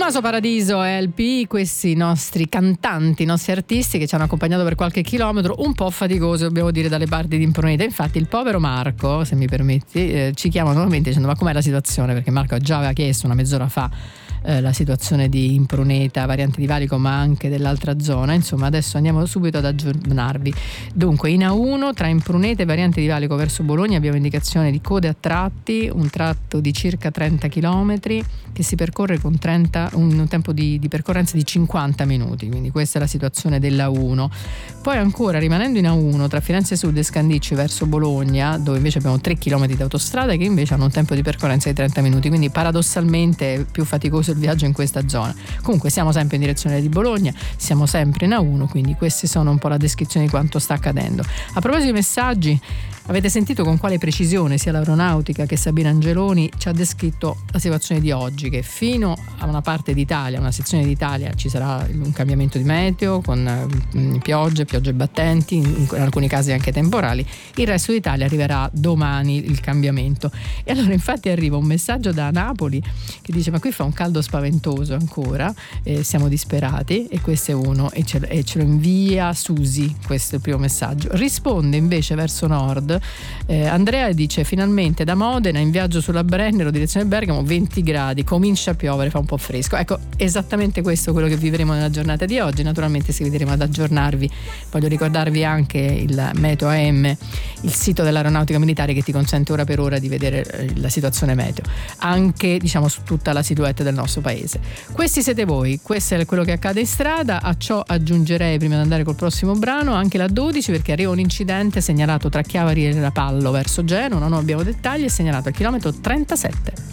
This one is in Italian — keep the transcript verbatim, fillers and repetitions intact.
Tommaso Paradiso e L P, questi nostri cantanti, i nostri artisti che ci hanno accompagnato per qualche chilometro un po' faticoso, dobbiamo dire, dalle parti di Impruneta. Infatti il povero Marco, se mi permetti, eh, ci chiama nuovamente dicendo: ma com'è la situazione? Perché Marco già aveva chiesto una mezz'ora fa eh, la situazione di Impruneta, variante di Valico, ma anche dell'altra zona. Insomma, adesso andiamo subito ad aggiornarvi. Dunque, in A uno tra Impruneta e variante di Valico verso Bologna abbiamo indicazione di code a tratti, un tratto di circa trenta chilometri che si percorre con trenta, un tempo di, di percorrenza di cinquanta minuti, quindi questa è la situazione dell'A uno. Poi ancora, rimanendo in A uno tra Firenze Sud e Scandicci verso Bologna, dove invece abbiamo tre chilometri di autostrada che invece hanno un tempo di percorrenza di trenta minuti, quindi paradossalmente è più faticoso il viaggio in questa zona. Comunque siamo sempre in direzione di Bologna, siamo sempre in A uno, quindi queste sono un po' la descrizione di quanto sta accadendo. A proposito di messaggi, avete sentito con quale precisione sia l'Aeronautica che Sabina Angeloni ci ha descritto la situazione di oggi, che fino a una parte d'Italia, una sezione d'Italia, ci sarà un cambiamento di meteo con piogge, piogge battenti, in alcuni casi anche temporali. Il resto d'Italia arriverà domani il cambiamento. E allora infatti arriva un messaggio da Napoli che dice: ma qui fa un caldo spaventoso ancora, eh, siamo disperati. E questo è uno, e ce, e ce lo invia Susi, questo è il primo messaggio. Risponde invece verso nord Eh, Andrea, dice: finalmente da Modena in viaggio sulla Brennero direzione Bergamo, venti gradi, comincia a piovere, fa un po' fresco. Ecco, esattamente questo quello che vivremo nella giornata di oggi. Naturalmente seguiremo ad aggiornarvi. Voglio ricordarvi anche il Meteo A M, il sito dell'Aeronautica Militare, che ti consente ora per ora di vedere la situazione meteo anche, diciamo, su tutta la silhouette del nostro paese. Questi siete voi, questo è quello che accade in strada. A ciò aggiungerei, prima di andare col prossimo brano, anche la dodici, perché arriva un incidente segnalato tra Chiavari e Rapallo verso Genova, non abbiamo dettagli, è segnalato al chilometro trentasette.